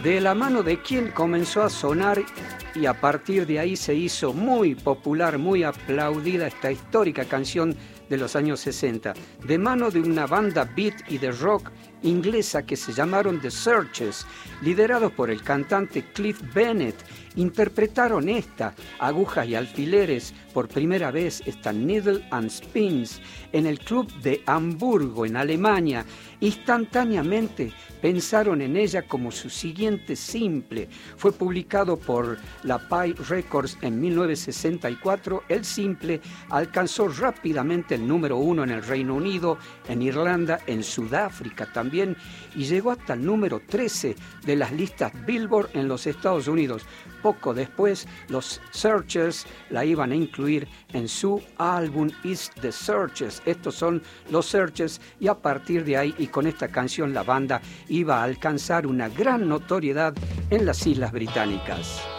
de la mano de quien comenzó a sonar y a partir de ahí se hizo muy popular, muy aplaudida esta histórica canción de los años 60, de mano de una banda beat y de rock inglesa que se llamaron The Searchers, liderados por el cantante Cliff Bennett. Interpretaron esta, Agujas y Alfileres, por primera vez, esta Needle and Spins, en el club de Hamburgo, en Alemania. Instantáneamente pensaron en ella como su siguiente simple. Fue publicado por la Pye Records en 1964. El simple alcanzó rápidamente el número 1 en el Reino Unido, en Irlanda, en Sudáfrica también, y llegó hasta el número 13 de las listas Billboard en los Estados Unidos. Poco después, los Searchers la iban a incluir en su álbum It's the Searchers. Estos son los Searchers, y a partir de ahí y con esta canción la banda iba a alcanzar una gran notoriedad en las Islas Británicas.